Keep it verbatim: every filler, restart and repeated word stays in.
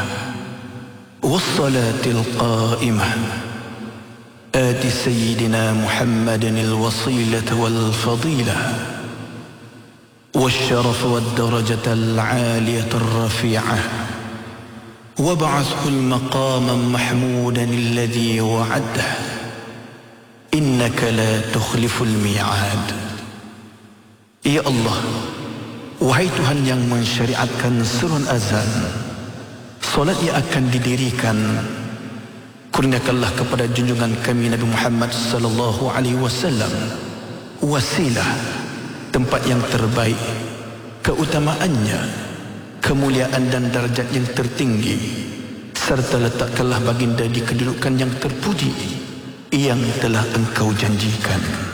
والصلاة القائمة آت سيدنا محمد الوصيلة والفضيلة والشرف والدرجة العالية الرفيعة وابعثه المقام محمودا الذي وعده إنك لا تخلف الميعاد. Ya Allah, wahai Tuhan yang mensyariatkan seruan azan, solat yang akan didirikan, kurniakanlah kepada junjungan kami Nabi Muhammad sallallahu alaihi wasallam wasilah, tempat yang terbaik, keutamaannya, kemuliaan dan darjat yang tertinggi, serta letakkanlah baginda di kedudukan yang terpuji yang telah engkau janjikan.